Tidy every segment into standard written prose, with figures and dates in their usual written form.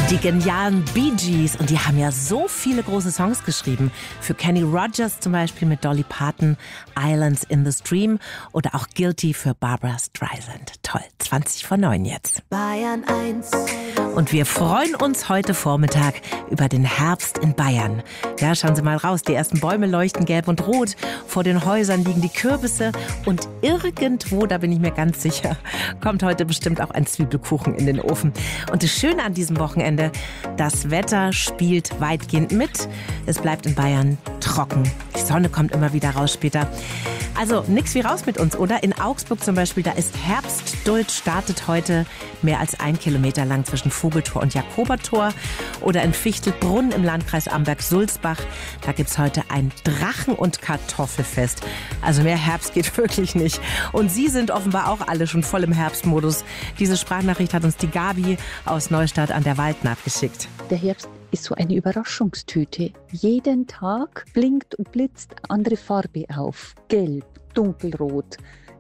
Die genialen Bee Gees, und die haben ja so viele große Songs geschrieben. Für Kenny Rogers zum Beispiel mit Dolly Parton, Islands in the Stream oder auch Guilty für Barbra Streisand. Toll, 20:09 jetzt. Bayern 1. Und wir freuen uns heute Vormittag über den Herbst in Bayern. Ja, schauen Sie mal raus, die ersten Bäume leuchten gelb und rot. Vor den Häusern liegen die Kürbisse und irgendwo, da bin ich mir ganz sicher, kommt heute bestimmt auch ein Zwiebelkuchen in den Ofen. Und das Schöne an diesem Wochenende, das Wetter spielt weitgehend mit. Es bleibt in Bayern trocken. Die Sonne kommt immer wieder raus später. Also nix wie raus mit uns, oder? In Augsburg zum Beispiel, da ist Herbstduld, startet heute mehr als 1 Kilometer lang zwischen Vogeltor und Jakobertor. Oder in Fichtelbrunn im Landkreis Amberg-Sulzbach, da gibt's heute ein Drachen- und Kartoffelfest. Also mehr Herbst geht wirklich nicht. Und Sie sind offenbar auch alle schon voll im Herbstmodus. Diese Sprachnachricht hat uns die Gabi aus Neustadt an der Waldnaht geschickt. Der Herbst ist so eine Überraschungstüte. Jeden Tag blinkt und blitzt andere Farbe auf. Gelb, dunkelrot,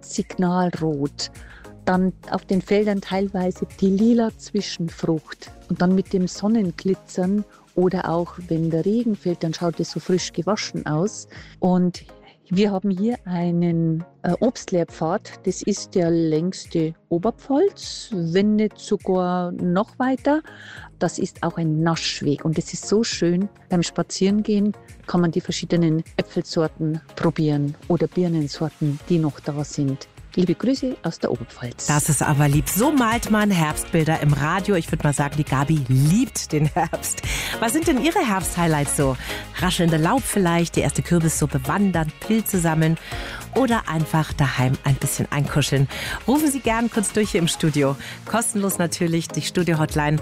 signalrot. Dann auf den Feldern teilweise die lila Zwischenfrucht. Und dann mit dem Sonnenglitzern oder auch wenn der Regen fällt, dann schaut es so frisch gewaschen aus. Und wir haben hier einen Obstlehrpfad. Das ist der längste Oberpfalz, wenn nicht sogar noch weiter. Das ist auch ein Naschweg und es ist so schön. Beim Spazierengehen kann man die verschiedenen Äpfelsorten probieren oder Birnensorten, die noch da sind. Liebe Grüße aus der Oberpfalz. Das ist aber lieb. So malt man Herbstbilder im Radio. Ich würde mal sagen, die Gabi liebt den Herbst. Was sind denn Ihre Herbst-Highlights so? Raschelnde Laub vielleicht, die erste Kürbissuppe, wandern, Pilze sammeln oder einfach daheim ein bisschen einkuscheln. Rufen Sie gern kurz durch hier im Studio. Kostenlos natürlich, die Studio-Hotline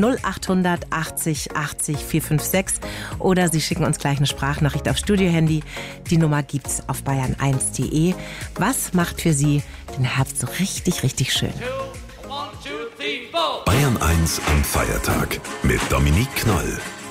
0800 80 80 456 oder Sie schicken uns gleich eine Sprachnachricht auf Studio-Handy. Die Nummer gibt's auf bayern1.de. Was macht für Sie den Herbst so richtig, richtig schön? Bayern 1 am Feiertag mit Dominique Knoll.